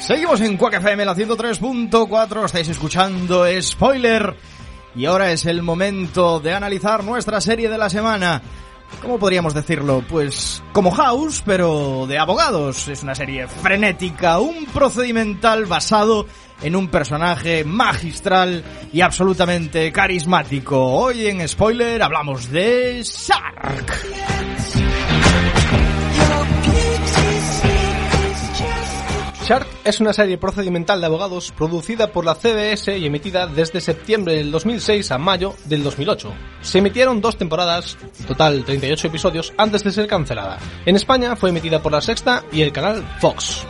Seguimos en Quack FM, la 103.4, estáis escuchando Spoiler. Y ahora es el momento de analizar nuestra serie de la semana. ¿Cómo podríamos decirlo? Pues como House, pero de abogados. Es una serie frenética, un procedimental basado en un personaje magistral y absolutamente carismático. Hoy en Spoiler hablamos de Shark. Shark es una serie procedimental de abogados producida por la CBS y emitida desde septiembre del 2006 a mayo del 2008. Se emitieron 2 temporadas, total 38 episodios, antes de ser cancelada. En España fue emitida por La Sexta y el canal Fox.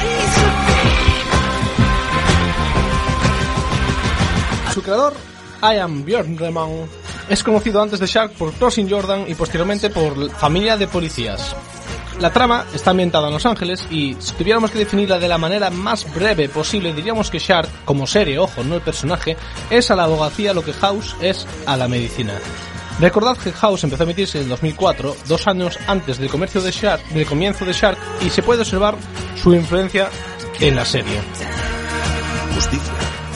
Su creador, Ian Bjornman, es conocido antes de Shark por Crossing Jordan y posteriormente por Familia de Policías. La trama está ambientada en Los Ángeles y, si tuviéramos que definirla de la manera más breve posible, diríamos que Shark, como serie, ojo, no el personaje, es a la abogacía lo que House es a la medicina. Recordad que House empezó a emitirse en el 2004, 2 años antes del comienzo de Shark, y se puede observar su influencia en la serie. Justicia.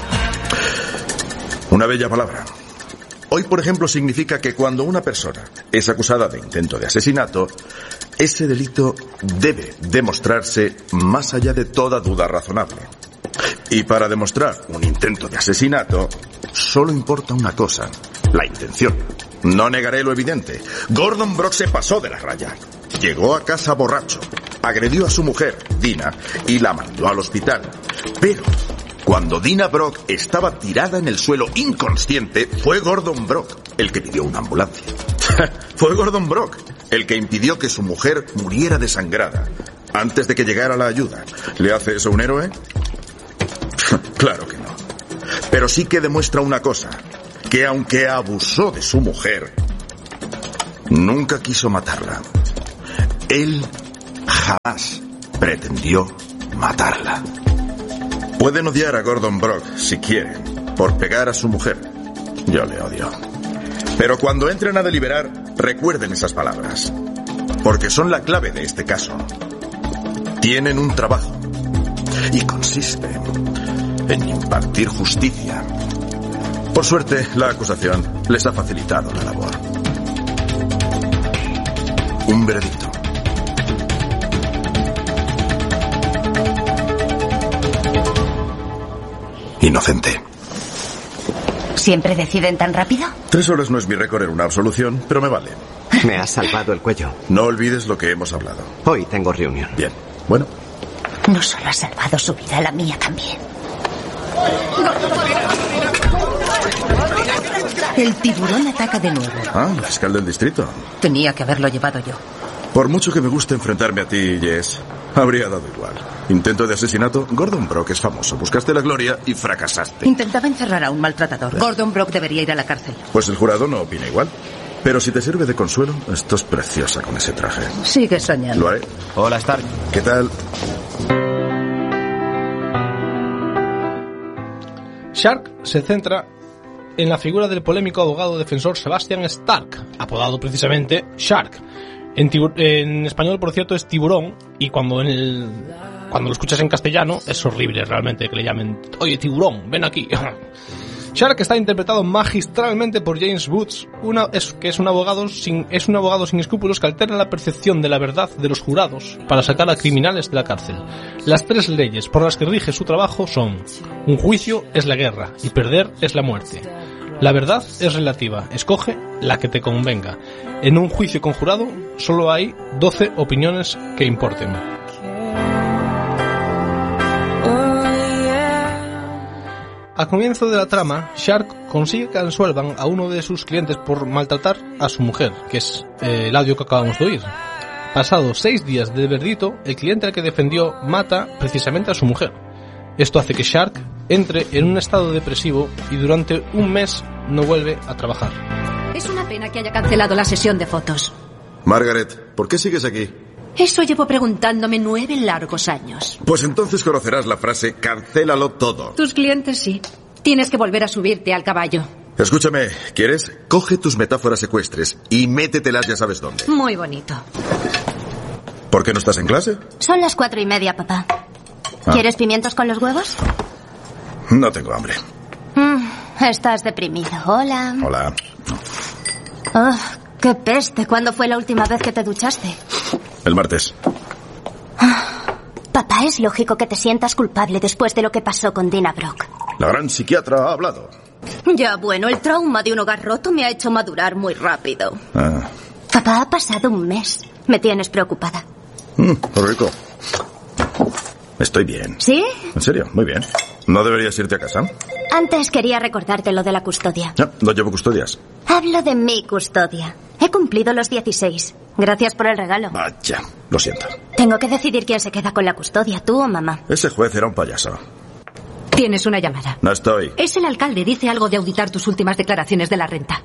Una bella palabra. Hoy, por ejemplo, significa que cuando una persona es acusada de intento de asesinato, ese delito debe demostrarse más allá de toda duda razonable. Y para demostrar un intento de asesinato, solo importa una cosa: la intención. No negaré lo evidente. Gordon Brock se pasó de la raya. Llegó a casa borracho, agredió a su mujer, Dina, y la mandó al hospital. Pero cuando Dina Brock estaba tirada en el suelo inconsciente, fue Gordon Brock el que pidió una ambulancia. Fue Gordon Brock el que impidió que su mujer muriera desangrada antes de que llegara la ayuda. ¿Le hace eso un héroe? Claro que no. Pero sí que demuestra una cosa: que aunque abusó de su mujer, nunca quiso matarla. Él jamás pretendió matarla. Pueden odiar a Gordon Brock si quieren, por pegar a su mujer. Yo le odio. Pero cuando entren a deliberar, recuerden esas palabras, porque son la clave de este caso. Tienen un trabajo, y consiste en impartir justicia. Por suerte, la acusación les ha facilitado la labor. Un veredicto. Inocente. ¿Siempre deciden tan rápido? 3 horas no es mi récord en una absolución, pero me vale. Me has salvado el cuello. No olvides lo que hemos hablado. Hoy tengo reunión. Bien, bueno. No solo ha salvado su vida, la mía también. El tiburón ataca de nuevo. Ah, el fiscal del distrito. Tenía que haberlo llevado yo. Por mucho que me guste enfrentarme a ti, Jess, habría dado igual. Intento de asesinato. Gordon Brock es famoso. Buscaste la gloria y fracasaste. Intentaba encerrar a un maltratador. Gordon Brock debería ir a la cárcel. Pues el jurado no opina igual. Pero si te sirve de consuelo, estás preciosa con ese traje. Sigue soñando. Lo haré. Hola, Stark. ¿Qué tal? Shark se centra en la figura del polémico abogado defensor Sebastian Stark, apodado precisamente Shark. En español, por cierto, es tiburón, y cuando lo escuchas en castellano es horrible realmente que le llamen: oye, tiburón, ven aquí. Shark está interpretado magistralmente por James Woods, que es un abogado sin escrúpulos que altera la percepción de la verdad de los jurados para sacar a criminales de la cárcel. Las 3 leyes por las que rige su trabajo son: un juicio es la guerra y perder es la muerte. La verdad es relativa, escoge la que te convenga. En un juicio con jurado solo hay 12 opiniones que importen. Al comienzo de la trama, Shark consigue que absuelvan a uno de sus clientes por maltratar a su mujer, que es el audio que acabamos de oír. Pasados 6 días del veredicto, el cliente al que defendió mata precisamente a su mujer. Esto hace que Shark entre en un estado depresivo y durante un mes no vuelve a trabajar. Es una pena que haya cancelado la sesión de fotos. Margaret, ¿por qué sigues aquí? Eso llevo preguntándome 9 largos años. Pues entonces conocerás la frase: cancélalo todo. Tus clientes sí. Tienes que volver a subirte al caballo. Escúchame, ¿quieres? Coge tus metáforas ecuestres y métetelas ya sabes dónde. Muy bonito. ¿Por qué no estás en clase? Son las 4:30, papá. ¿Quieres pimientos con los huevos? No tengo hambre. Estás deprimido. Hola. Hola. Oh, qué peste. ¿Cuándo fue la última vez que te duchaste? El martes. Papá, es lógico que te sientas culpable después de lo que pasó con Dina Brock. La gran psiquiatra ha hablado. Ya, bueno, el trauma de un hogar roto me ha hecho madurar muy rápido. Ah. Papá, ha pasado un mes. Me tienes preocupada. Qué rico. Estoy bien. ¿Sí? ¿En serio? Muy bien. ¿No deberías irte a casa? Antes quería recordarte lo de la custodia. No llevo custodias. Hablo de mi custodia. He cumplido los 16. Gracias por el regalo. Vaya, lo siento. Tengo que decidir quién se queda con la custodia, tú o mamá. Ese juez era un payaso. Tienes una llamada. No estoy. Es el alcalde. Dice algo de auditar tus últimas declaraciones de la renta.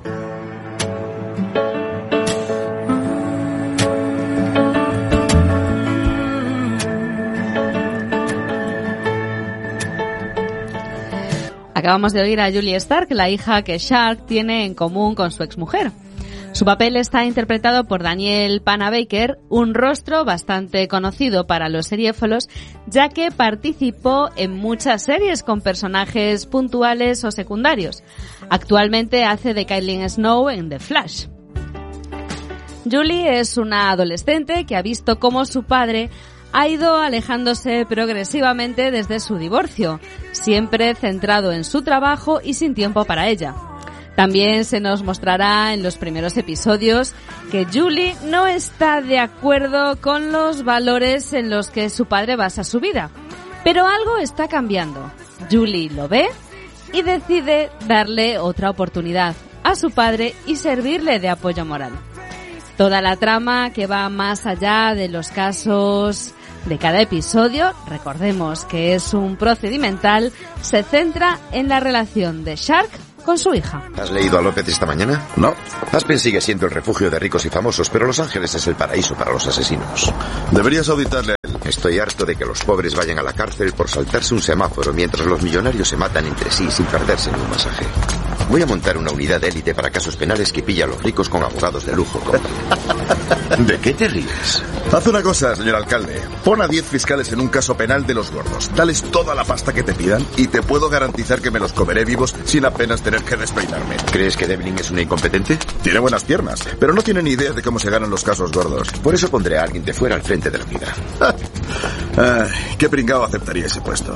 Acabamos de oír a Julie Stark, la hija que Shark tiene en común con su exmujer. Su papel está interpretado por Daniel Panabaker, un rostro bastante conocido para los seriéfilos, ya que participó en muchas series con personajes puntuales o secundarios. Actualmente hace de Caitlin Snow en The Flash. Julie es una adolescente que ha visto cómo su padre ha ido alejándose progresivamente desde su divorcio, siempre centrado en su trabajo y sin tiempo para ella. También se nos mostrará en los primeros episodios que Julie no está de acuerdo con los valores en los que su padre basa su vida. Pero algo está cambiando. Julie lo ve y decide darle otra oportunidad a su padre y servirle de apoyo moral. Toda la trama, que va más allá de los casos de cada episodio, recordemos que es un procedimental, se centra en la relación de Shark con su hija. ¿Has leído a López esta mañana? No. Aspen sigue siendo el refugio de ricos y famosos, pero Los Ángeles es el paraíso para los asesinos. Deberías auditarle a él. Estoy harto de que los pobres vayan a la cárcel por saltarse un semáforo mientras los millonarios se matan entre sí sin perderse ni un masaje. Voy a montar una unidad de élite para casos penales que pilla a los ricos con abogados de lujo. ¿De qué te ríes? Haz una cosa, señor alcalde. Pon a 10 fiscales en un caso penal de los gordos. Dales toda la pasta que te pidan y te puedo garantizar que me los comeré vivos sin apenas tener que despeinarme. ¿Crees que Devlin es una incompetente? Tiene buenas piernas, pero no tiene ni idea de cómo se ganan los casos gordos. Por eso pondré a alguien de fuera al frente de la unidad. Ay, qué pringao aceptaría ese puesto.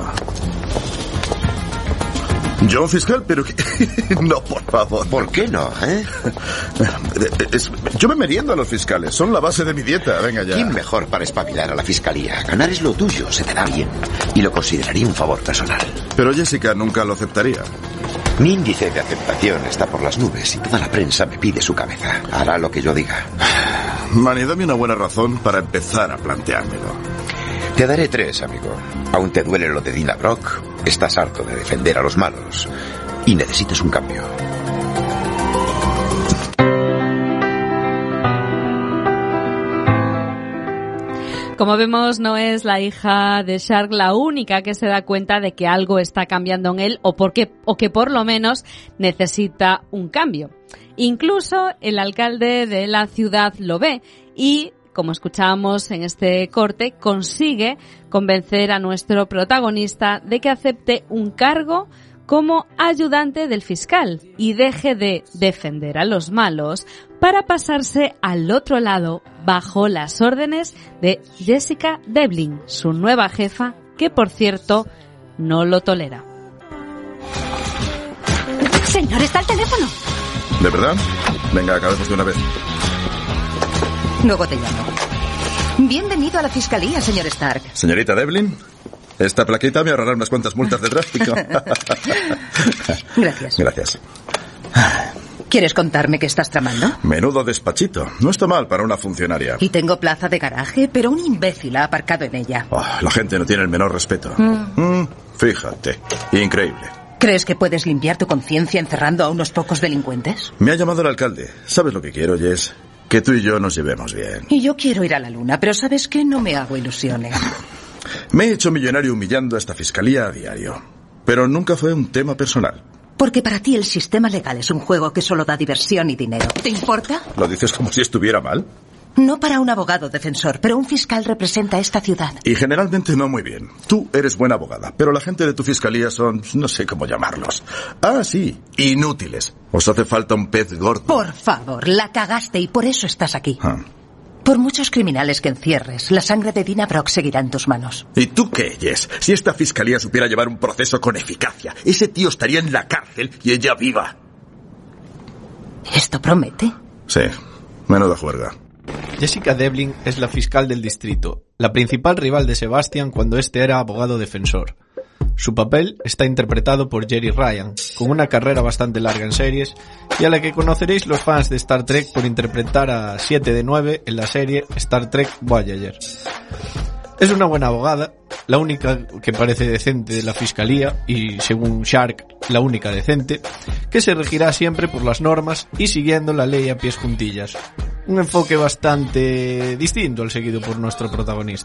¿Yo, fiscal? Pero que... No, por favor. ¿Por qué no, eh? Yo me meriendo a los fiscales. Son la base de mi dieta. Venga ya. ¿Quién mejor para espabilar a la fiscalía? Ganar es lo tuyo, se te da bien. Y lo consideraría un favor personal. Pero Jessica nunca lo aceptaría. Mi índice de aceptación está por las nubes y toda la prensa me pide su cabeza. Hará lo que yo diga. Manny, dame una buena razón para empezar a planteármelo. Te daré 3, amigo. Aún te duele lo de Dina Brock, estás harto de defender a los malos y necesitas un cambio. Como vemos, no es la hija de Shark la única que se da cuenta de que algo está cambiando en él o que por lo menos necesita un cambio. Incluso el alcalde de la ciudad lo ve y, como escuchábamos en este corte, consigue convencer a nuestro protagonista de que acepte un cargo como ayudante del fiscal y deje de defender a los malos para pasarse al otro lado bajo las órdenes de Jessica Devlin, su nueva jefa, que por cierto no lo tolera. Señor, está el teléfono. ¿De verdad? Venga, acabemos de una vez. Luego te llamo. Bienvenido a la fiscalía, señor Stark. Señorita Devlin, esta plaquita me ahorrará unas cuantas multas de tráfico. Gracias. Gracias. ¿Quieres contarme qué estás tramando? Menudo despachito. No está mal para una funcionaria. Y tengo plaza de garaje, pero un imbécil ha aparcado en ella. Oh, la gente no tiene el menor respeto. Fíjate. Increíble. ¿Crees que puedes limpiar tu conciencia encerrando a unos pocos delincuentes? Me ha llamado el alcalde. ¿Sabes lo que quiero, Jess? Que tú y yo nos llevemos bien. Y yo quiero ir a la luna, pero ¿sabes qué? No me hago ilusiones. Me he hecho millonario humillando a esta fiscalía a diario. Pero nunca fue un tema personal. Porque para ti el sistema legal es un juego que solo da diversión y dinero. ¿Te importa? ¿Lo dices como si estuviera mal? No para un abogado defensor, pero un fiscal representa esta ciudad. Y generalmente no muy bien. Tú eres buena abogada, pero la gente de tu fiscalía son, no sé cómo llamarlos. Ah, sí, inútiles. Os hace falta un pez gordo. Por favor, la cagaste y por eso estás aquí. Por muchos criminales que encierres, la sangre de Dina Brock seguirá en tus manos. ¿Y tú qué, Jess? Si esta fiscalía supiera llevar un proceso con eficacia, ese tío estaría en la cárcel y ella viva. ¿Esto promete? Sí, menuda juerga. Jessica Devlin es la fiscal del distrito, la principal rival de Sebastian cuando este era abogado defensor. Su papel está interpretado por Jeri Ryan, con una carrera bastante larga en series, y a la que conoceréis los fans de Star Trek por interpretar a 7 de 9 en la serie Star Trek Voyager. Es una buena abogada, la única que parece decente de la fiscalía, y según Shark, la única decente, que se regirá siempre por las normas y siguiendo la ley a pies juntillas. Un enfoque bastante distinto al seguido por nuestro protagonista.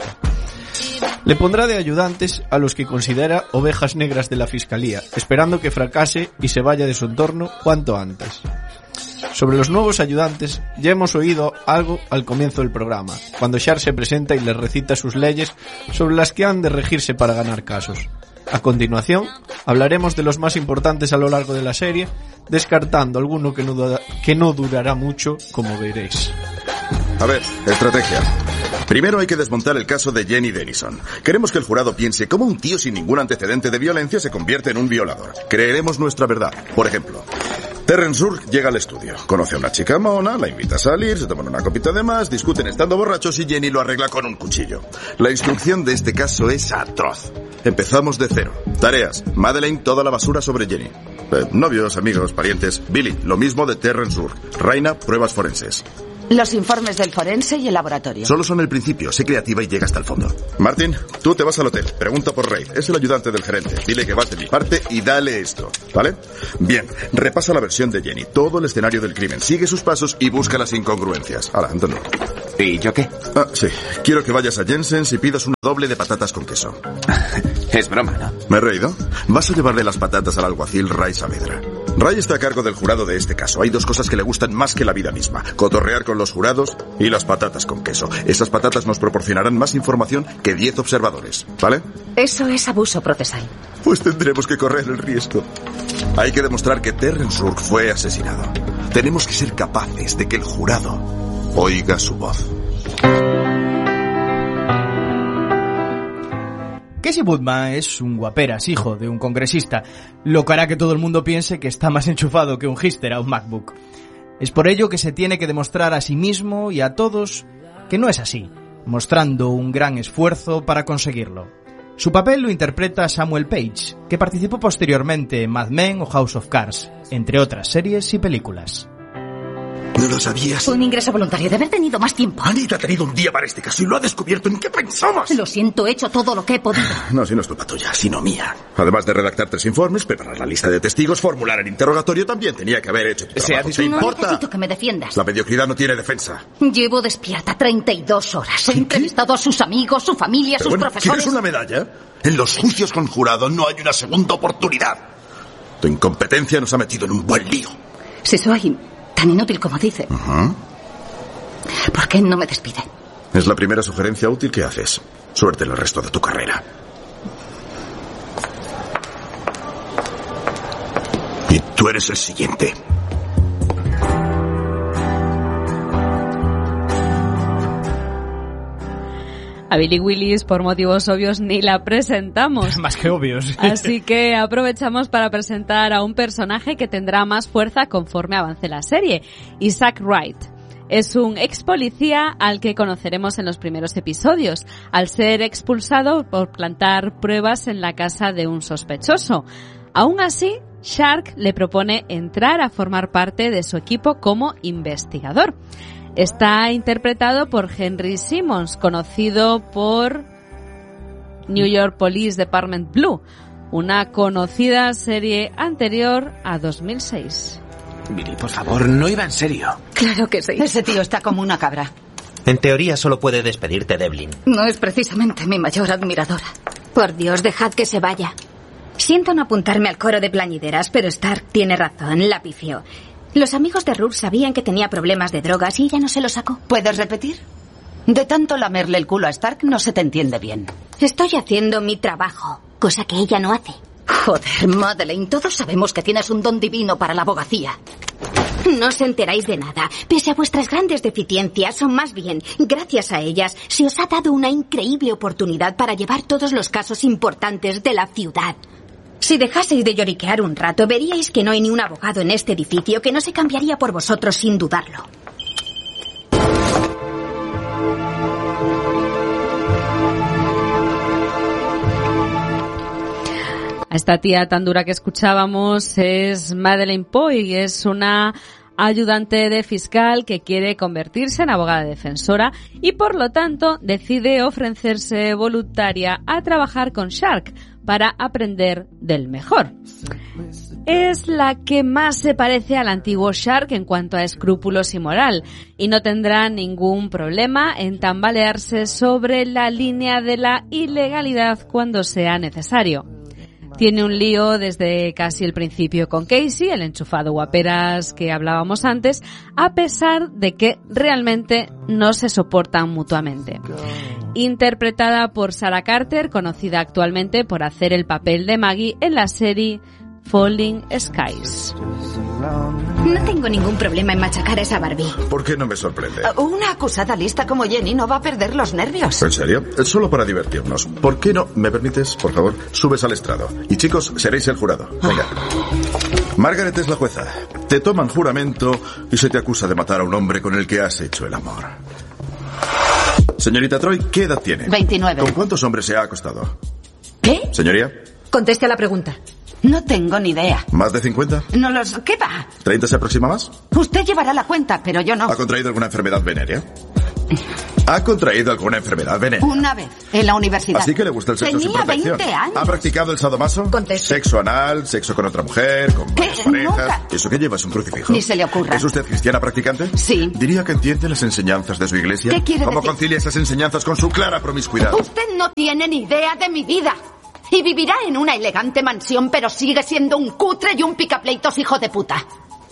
Le pondrá de ayudantes a los que considera ovejas negras de la fiscalía, esperando que fracase y se vaya de su entorno cuanto antes. Sobre los nuevos ayudantes ya hemos oído algo al comienzo del programa, cuando Shark se presenta y les recita sus leyes sobre las que han de regirse para ganar casos. A continuación, hablaremos de los más importantes a lo largo de la serie, descartando alguno que no durará mucho, como veréis. A ver, estrategia. Primero hay que desmontar el caso de Jenny Denison. Queremos que el jurado piense cómo un tío sin ningún antecedente de violencia se convierte en un violador. Creeremos nuestra verdad. Por ejemplo, Terrence Rourke llega al estudio, conoce a una chica mona, la invita a salir, se toman una copita de más, discuten estando borrachos y Jenny lo arregla con un cuchillo. La instrucción de este caso es atroz. Empezamos de cero. Tareas. Madeleine, toda la basura sobre Jenny. Novios, amigos, parientes. Billy, lo mismo de Terrence Rourke. Raina, pruebas forenses. Los informes del forense y el laboratorio. Solo son el principio. Sé creativa y llega hasta el fondo. Martin, tú te vas al hotel. Pregunta por Ray. Es el ayudante del gerente. Dile que vas de mi parte y dale esto. ¿Vale? Bien. Repasa la versión de Jenny. Todo el escenario del crimen. Sigue sus pasos y busca las incongruencias. Hala, Antonio. ¿Y yo qué? Ah, sí. Quiero que vayas a Jensen's y pidas una doble de patatas con queso. Es broma, ¿no? ¿Me he reído? Vas a llevarle las patatas al alguacil Ray Saavedra. Ray está a cargo del jurado de este caso. Hay dos cosas que le gustan más que la vida misma. Cotorrear con los jurados y las patatas con queso. Esas patatas nos proporcionarán más información que 10 observadores, ¿vale? Eso es abuso procesal. Pues tendremos que correr el riesgo. Hay que demostrar que Terrence Rourke fue asesinado. Tenemos que ser capaces de que el jurado oiga su voz. Casey Woodman es un guaperas, hijo de un congresista, lo que hará que todo el mundo piense que está más enchufado que un hipster a un MacBook. Es por ello que se tiene que demostrar a sí mismo y a todos que no es así, mostrando un gran esfuerzo para conseguirlo. Su papel lo interpreta Samuel Page, que participó posteriormente en Mad Men o House of Cards, entre otras series y películas. ¿No lo sabías? Fue un ingreso voluntario, de haber tenido más tiempo. Anita ha tenido un día para este caso y lo ha descubierto. ¿En qué pensamos? Lo siento, he hecho todo lo que he podido. No, si no es culpa tuya, sino mía. Además de redactar 3 informes, preparar la lista de testigos, formular el interrogatorio, también tenía que haber hecho tu trabajo. ¿Te importa? No necesito que me defiendas. La mediocridad no tiene defensa. Llevo despierta 32 horas. He entrevistado a sus amigos, su familia, sus profesores. ¿Quieres una medalla? En los juicios con jurado no hay una segunda oportunidad. Tu incompetencia nos ha metido en un buen lío. Si soy tan inútil como dice, ¿por qué no me despide? Es la primera sugerencia útil que haces. Suerte en el resto de tu carrera. Y tú eres el siguiente. A Billie Willis, por motivos obvios, ni la presentamos. Más que obvios. Así que aprovechamos para presentar a un personaje que tendrá más fuerza conforme avance la serie, Isaac Wright. Es un ex policía al que conoceremos en los primeros episodios, al ser expulsado por plantar pruebas en la casa de un sospechoso. Aún así, Shark le propone entrar a formar parte de su equipo como investigador. Está interpretado por Henry Simmons, conocido por New York Police Department Blue, una conocida serie anterior a 2006. Billy, por favor, no iba en serio. Claro que sí. Ese tío está como una cabra. En teoría solo puede despedirte Devlin. No es precisamente mi mayor admiradora. Por Dios, dejad que se vaya. Siento no apuntarme al coro de plañideras, pero Stark tiene razón, la pifió. Los amigos de Rourke sabían que tenía problemas de drogas y ella no se los sacó. ¿Puedes repetir? De tanto lamerle el culo a Stark no se te entiende bien. Estoy haciendo mi trabajo, cosa que ella no hace. Joder, Madeleine, todos sabemos que tienes un don divino para la abogacía. No os enteráis de nada. Pese a vuestras grandes deficiencias, o más bien, gracias a ellas, se os ha dado una increíble oportunidad para llevar todos los casos importantes de la ciudad. Si dejaseis de lloriquear un rato, veríais que no hay ni un abogado en este edificio que no se cambiaría por vosotros sin dudarlo. Esta tía tan dura que escuchábamos es Madeleine Poy, es una ayudante de fiscal que quiere convertirse en abogada defensora y por lo tanto decide ofrecerse voluntaria a trabajar con Shark para aprender del mejor. Es la que más se parece al antiguo Shark en cuanto a escrúpulos y moral, y no tendrá ningún problema en tambalearse sobre la línea de la ilegalidad cuando sea necesario. Tiene un lío desde casi el principio con Casey, el enchufado guaperas que hablábamos antes, a pesar de que realmente no se soportan mutuamente. Interpretada por Sarah Carter, conocida actualmente por hacer el papel de Maggie en la serie Falling Skies. No tengo ningún problema en machacar a esa Barbie. ¿Por qué no me sorprende? Una acusada lista como Jenny no va a perder los nervios. ¿En serio? Es solo para divertirnos. ¿Por qué no? ¿Me permites, por favor? Subes al estrado. Y chicos, seréis el jurado. Venga. Margaret es la jueza. Te toman juramento y se te acusa de matar a un hombre con el que has hecho el amor. Señorita Troy, ¿qué edad tiene? 29. ¿Con cuántos hombres se ha acostado? ¿Qué? Señoría. Conteste a la pregunta. No tengo ni idea. ¿Más de 50? No los... ¿Qué va? ¿30 se aproxima más? Usted llevará la cuenta, pero yo no. ¿Ha contraído alguna enfermedad venérea? ¿Ha contraído alguna enfermedad venérea? Una vez, en la universidad. Así que le gusta el sexo sin Tenía protección. 20 años. ¿Ha practicado el sadomaso? Conteste. Sexo anal, sexo con otra mujer, con varias parejas. Nunca. ¿Eso que lleva es un crucifijo? Ni se le ocurra. ¿Es usted cristiana practicante? Sí. ¿Diría que entiende las enseñanzas de su iglesia? ¿Qué quiere ¿Cómo decir? concilia esas enseñanzas con su clara promiscuidad? Usted no tiene ni idea de mi vida. Y vivirá en una elegante mansión, pero sigue siendo un cutre y un picapleitos hijo de puta.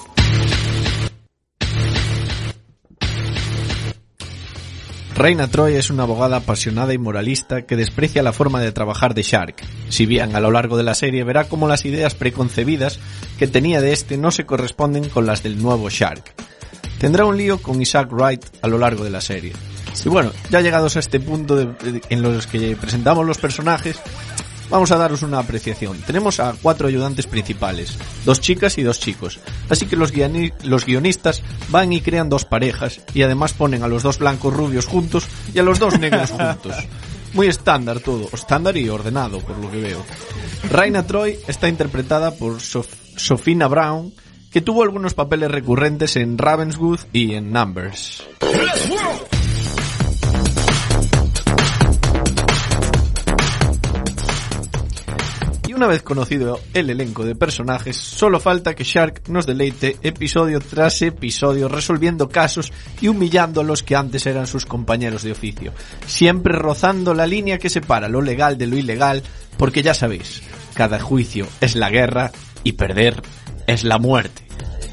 Raina Troy es una abogada apasionada y moralista que desprecia la forma de trabajar de Shark. Si bien a lo largo de la serie verá cómo las ideas preconcebidas que tenía de este no se corresponden con las del nuevo Shark. Tendrá un lío con Isaac Wright a lo largo de la serie. Y bueno, ya llegados a este punto en los que presentamos los personajes, vamos a daros una apreciación. Tenemos a 4 ayudantes principales, 2 chicas y 2 chicos. Así que los guionistas van y crean 2 parejas y además ponen a los 2 blancos rubios juntos y a los 2 negros juntos. Muy estándar todo, estándar y ordenado por lo que veo. Raina Troy está interpretada por Sofina Brown, que tuvo algunos papeles recurrentes en Ravenswood y en Numbers. Una vez conocido el elenco de personajes, solo falta que Shark nos deleite episodio tras episodio resolviendo casos y humillando a los que antes eran sus compañeros de oficio, siempre rozando la línea que separa lo legal de lo ilegal, porque ya sabéis, cada juicio es la guerra y perder es la muerte.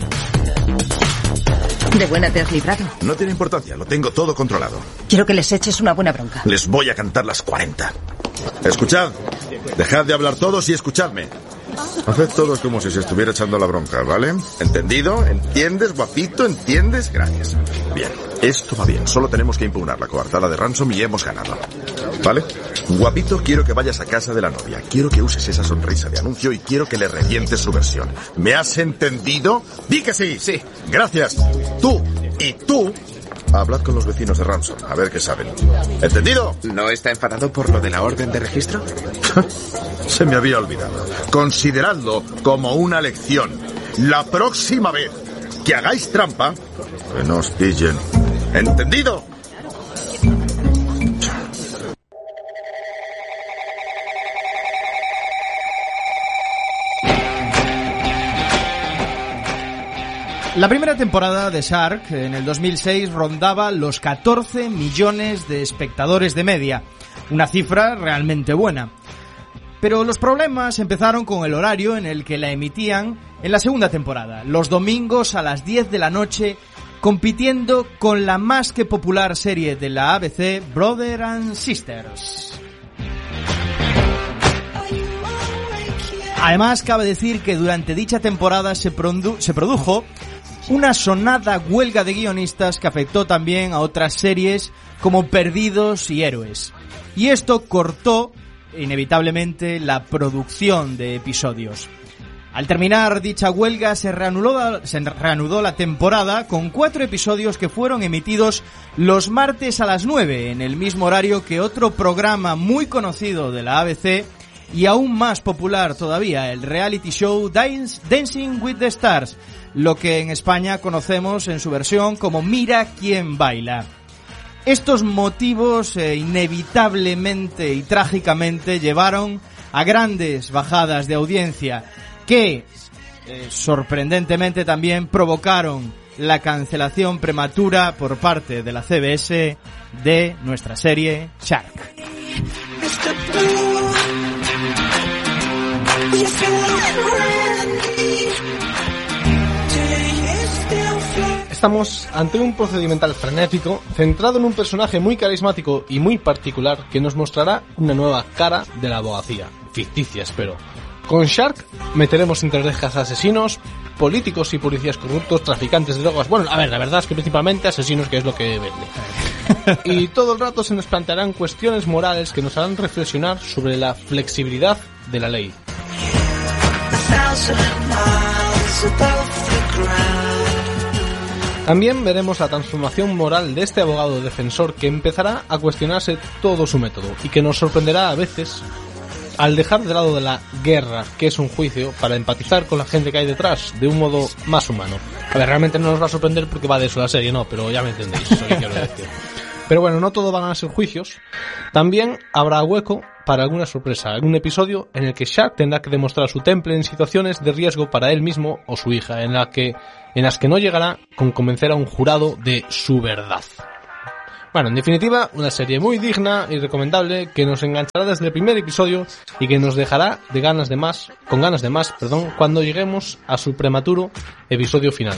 ¿De buena te has librado? No tiene importancia, lo tengo todo controlado. Quiero que les eches una buena bronca. Les voy a cantar las 40. Escuchad, dejad de hablar todos y escuchadme. Haced todos como si se estuviera echando la bronca, ¿vale? ¿Entendido? ¿Entiendes, guapito? ¿Entiendes? Gracias. Bien, esto va bien. Solo tenemos que impugnar la coartada de Ransom y hemos ganado. ¿Vale? Guapito, quiero que vayas a casa de la novia. Quiero que uses esa sonrisa de anuncio y quiero que le revientes su versión. ¿Me has entendido? ¡Di que sí! Sí. Gracias. Tú y tú... Hablad con los vecinos de Ransom, a ver qué saben. ¿Entendido? ¿No está enfadado por lo de la orden de registro? Se me había olvidado. Consideradlo como una lección. La próxima vez que hagáis trampa, que no os pillen. ¿Entendido? La primera temporada de Shark en el 2006 rondaba los 14 millones de espectadores de media, una cifra realmente buena. Pero los problemas empezaron con el horario en el que la emitían en la segunda temporada, los domingos a las 10 de la noche, compitiendo con la más que popular serie de la ABC, Brother and Sisters. Además, cabe decir que durante dicha temporada se produjo una sonada huelga de guionistas que afectó también a otras series como Perdidos y Héroes. Y esto cortó inevitablemente la producción de episodios. Al terminar dicha huelga se reanudó la temporada con 4 episodios que fueron emitidos los martes a las 9, en el mismo horario que otro programa muy conocido de la ABC y aún más popular todavía, el reality show Dancing with the Stars, lo que en España conocemos en su versión como Mira quién baila. Estos motivos inevitablemente y trágicamente llevaron a grandes bajadas de audiencia que, sorprendentemente también, provocaron la cancelación prematura por parte de la CBS de nuestra serie Shark. Estamos ante un procedimental frenético, centrado en un personaje muy carismático y muy particular que nos mostrará una nueva cara de la abogacía, ficticia espero. Con Shark meteremos entre rejas a asesinos, políticos y policías corruptos, traficantes de drogas. Bueno, a ver, la verdad es que principalmente asesinos, que es lo que vende. Y todo el rato se nos plantearán cuestiones morales que nos harán reflexionar sobre la flexibilidad de la ley. También veremos la transformación moral de este abogado defensor que empezará a cuestionarse todo su método y que nos sorprenderá a veces al dejar de lado de la guerra, que es un juicio, para empatizar con la gente que hay detrás de un modo más humano. A ver, realmente no nos va a sorprender porque va de eso la serie, no, pero ya me entendéis eso que quiero decir. Pero bueno, no todo van a ser juicios. También habrá hueco para alguna sorpresa, algún episodio en el que Shark tendrá que demostrar su temple en situaciones de riesgo para él mismo o su hija, en las que no llegará con convencer a un jurado de su verdad. Bueno, en definitiva, una serie muy digna y recomendable que nos enganchará desde el primer episodio y que nos dejará con ganas de más, cuando lleguemos a su prematuro episodio final.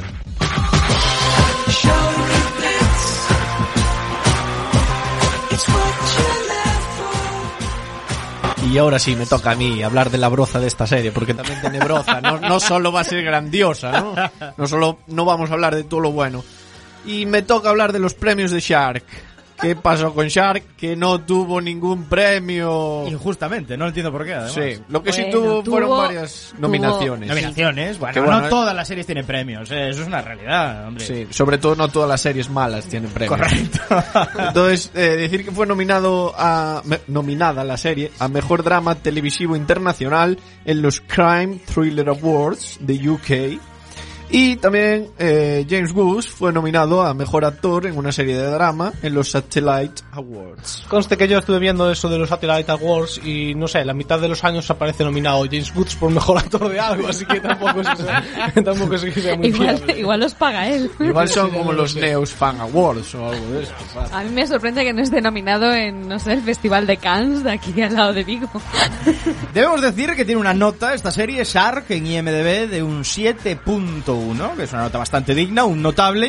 Y ahora sí, me toca a mí hablar de la broza de esta serie, porque también tiene broza, no solo va a ser grandiosa, ¿no? No vamos a hablar de todo lo bueno. Y me toca hablar de los premios de Shark. ¿Qué pasó con Shark? Que no tuvo ningún premio. Injustamente, no entiendo por qué, además. Sí, lo que sí tuvo fueron varias nominaciones. Nominaciones, bueno, no todas las series tienen premios, eso es una realidad, hombre. Sí, sobre todo no todas las series malas tienen premios. Correcto. Entonces, decir que fue nominada la serie a Mejor Drama Televisivo Internacional en los Crime Thriller Awards de UK. Y también James Woods fue nominado a Mejor Actor en una serie de drama en los Satellite Awards. Conste que yo estuve viendo eso de los Satellite Awards y no sé, la mitad de los años aparece nominado James Woods por Mejor Actor de algo, así que tampoco es que sea muy fiable. Igual los paga él. Igual son como los Neos Fan Awards o algo de eso. A mí me sorprende que no esté nominado en, no sé, el Festival de Cannes de aquí al lado de Vigo. Debemos decir que tiene una nota, esta serie, Shark, en IMDb de un 7.1. Que es una nota bastante digna, un notable.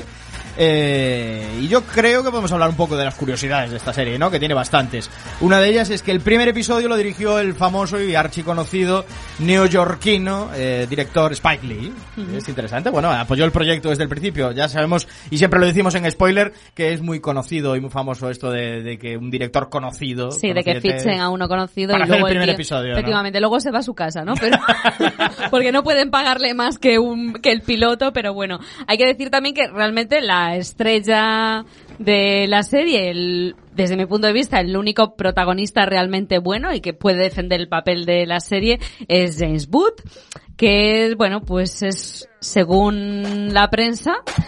Y yo creo que podemos hablar un poco de las curiosidades de esta serie, ¿no? Que tiene bastantes. Una de ellas es que el primer episodio lo dirigió el famoso y archiconocido neoyorquino director Spike Lee. Es interesante. Bueno, apoyó el proyecto desde el principio. Ya sabemos, y siempre lo decimos en spoiler, que es muy conocido y muy famoso esto de que un director conocido... Sí, de que fichen a uno conocido para y luego el primer episodio, efectivamente, ¿no? Luego se va a su casa, ¿no? Pero porque no pueden pagarle más que el piloto, pero bueno. Hay que decir también que realmente la estrella de la serie, desde mi punto de vista, el único protagonista realmente bueno y que puede defender el papel de la serie es James Woods, que, bueno, pues es, según la prensa,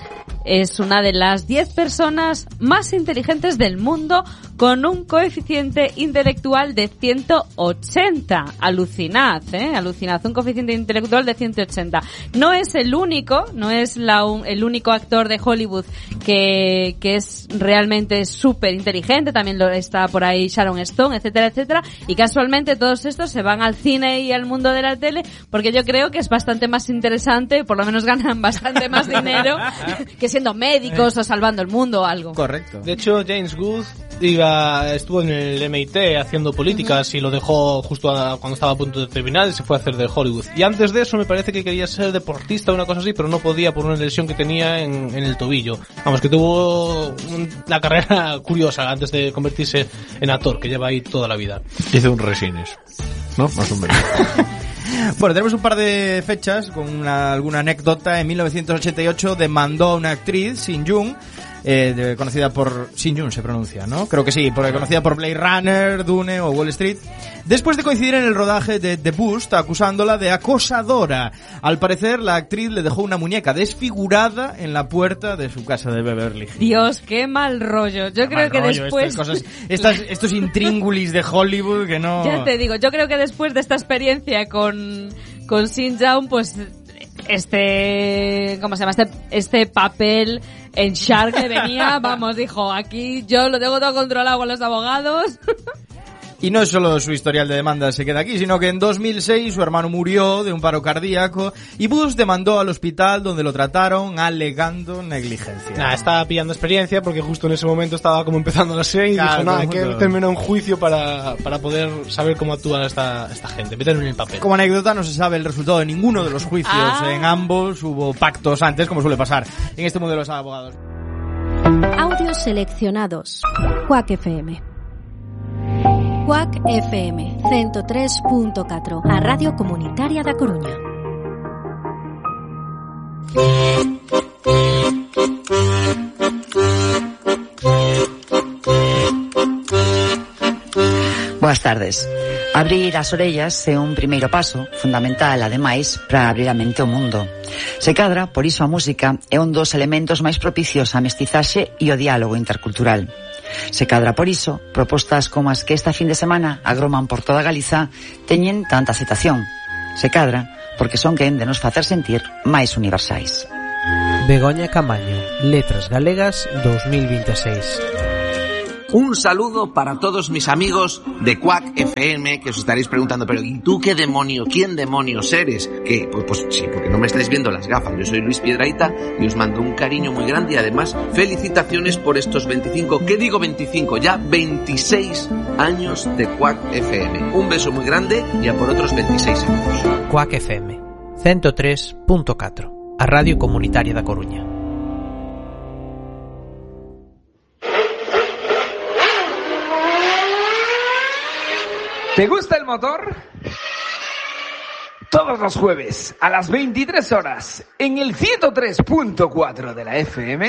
es una de las 10 personas más inteligentes del mundo con un coeficiente intelectual de 180. Alucinad, alucinad, un coeficiente intelectual de 180. No es el único, no es el único actor de Hollywood que es realmente súper inteligente, también está por ahí Sharon Stone, etcétera, etcétera, y casualmente todos estos se van al cine y al mundo de la tele porque yo creo que es bastante más interesante, por lo menos ganan bastante más dinero que siendo médicos o salvando el mundo o algo. Correcto. De hecho, James Good estuvo en el MIT haciendo políticas y lo dejó justo cuando estaba a punto de terminar y se fue a hacer de Hollywood. Y antes de eso me parece que quería ser deportista o una cosa así, pero no podía por una lesión que tenía en el tobillo. Vamos, que tuvo la carrera curiosa antes de convertirse en actor, que lleva ahí toda la vida. Hizo un Resines, ¿no? Más o menos. Bueno, tenemos un par de fechas con alguna anécdota. En 1988 demandó a una actriz, Shin Jung, conocida por... Shin Jung se pronuncia, ¿no? Creo que sí, conocida por Blade Runner, Dune o Wall Street, después de coincidir en el rodaje de The Bust, acusándola de acosadora. Al parecer, la actriz le dejó una muñeca desfigurada en la puerta de su casa de Beverly Hills. Dios, qué mal rollo. Yo creo que después... Estos intríngulis de Hollywood que no... Ya te digo, yo creo que después de esta experiencia con Shin Jung, pues... ¿cómo se llama? Este papel en Shark que venía, vamos, dijo, aquí yo lo tengo todo controlado con los abogados. Y no es solo su historial de demandas se queda aquí, sino que en 2006 su hermano murió de un paro cardíaco y Bush demandó al hospital donde lo trataron alegando negligencia. Estaba pillando experiencia porque justo en ese momento estaba como empezando la serie y dijo, hay que terminar un juicio para poder saber cómo actúa esta gente, meterlo en el papel. Como anécdota, no se sabe el resultado de ninguno de los juicios. En ambos hubo pactos antes, como suele pasar en este mundo de los abogados. Audios seleccionados. Quack FM. Quack FM 103.4, a Radio Comunitaria da Coruña. Boas tardes. Abrir as orellas é un primeiro paso, fundamental, ademais, para abrir a mente ao mundo. Se cadra, por iso a música é un dos elementos máis propicios á mestizaxe e ao diálogo intercultural. Se cadra por iso, propostas como as que esta fin de semana agroman por toda Galiza teñen tanta aceptación. Se cadra porque son quen de nos facer sentir máis universais. Begoña Camaño, Letras Galegas 2026. Un saludo para todos mis amigos de Quack FM, que os estaréis preguntando, pero ¿y tú qué demonio, quién demonios eres? Que pues sí, porque no me estáis viendo las gafas. Yo soy Luis Piedrahita y os mando un cariño muy grande y además felicitaciones por estos 25, ¿qué digo 25? Ya 26 años de Quack FM. Un beso muy grande y a por otros 26 años. Quack FM 103.4, a Radio Comunitaria da Coruña. ¿Te gusta el motor? Todos los jueves a las 23 horas en el 103.4 de la FM.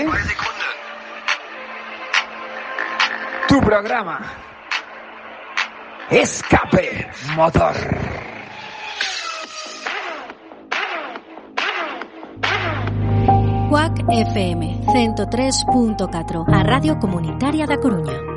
Tu programa Escape Motor. Quack FM 103.4, a Radio Comunitaria da Coruña.